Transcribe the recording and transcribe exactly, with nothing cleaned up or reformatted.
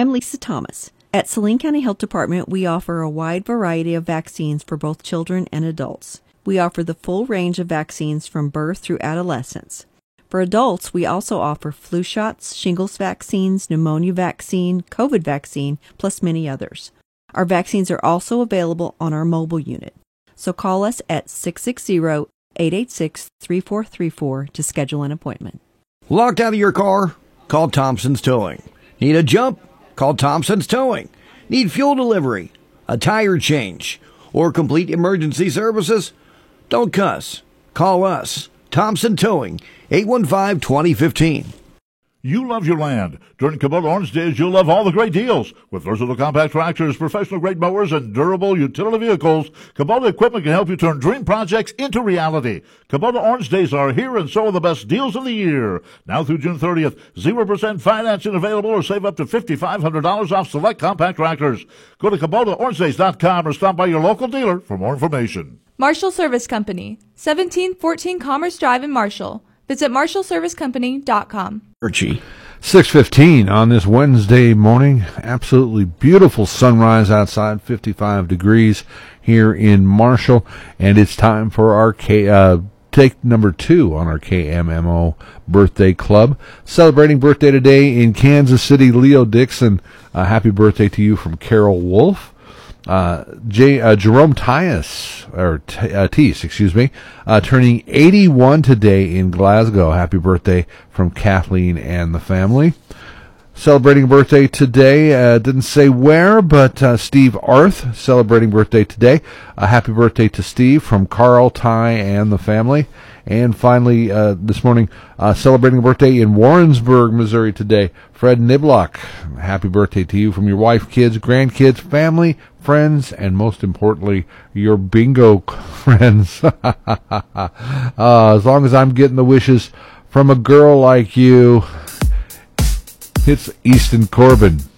I'm Lisa Thomas. At Saline County Health Department, we offer a wide variety of vaccines for both children and adults. We offer the full range of vaccines from birth through adolescence. For adults, we also offer flu shots, shingles vaccines, pneumonia vaccine, COVID vaccine, plus many others. Our vaccines are also available on our mobile unit. So call us at six six zero, eight eight six, three four three four to schedule an appointment. Locked out of your car? Call Thompson's Towing. Need a jump? Call Thompson's Towing. Need fuel delivery, a tire change, or complete emergency services? Don't cuss. Call us. Thompson Towing, eight one five, two zero one five. You love your land. During Kubota Orange Days, you'll love all the great deals. With versatile compact tractors, professional-grade mowers, and durable utility vehicles, Kubota equipment can help you turn dream projects into reality. Kubota Orange Days are here, and so are the best deals of the year. Now through June thirtieth, zero percent financing available, or save up to five thousand five hundred dollars off select compact tractors. Go to Kubota Orange Days dot com or stop by your local dealer for more information. Marshall Service Company, seventeen fourteen Commerce Drive in Marshall. Visit marshall service company dot com. Archie. six fifteen on this Wednesday morning. Absolutely beautiful sunrise outside, fifty-five degrees here in Marshall. And it's time for our K, uh, take number two on our K M M O Birthday Club. Celebrating birthday today in Kansas City, Leo Dixon. Uh, happy birthday to you from Carol Wolf. Uh, J, uh, Jerome Tias, or T, uh, Tees, excuse me, uh, turning eighty-one today in Glasgow. Happy birthday from Kathleen and the family. Celebrating birthday today, uh, didn't say where, but uh, Steve Arth celebrating birthday today. Uh, happy birthday to Steve from Carl, Ty, and the family. And finally, uh, this morning, uh, celebrating a birthday in Warrensburg, Missouri today, Fred Niblock. Happy birthday to you from your wife, kids, grandkids, family, friends, and most importantly, your bingo friends. uh, as long as I'm getting the wishes from a girl like you, it's Easton Corbin.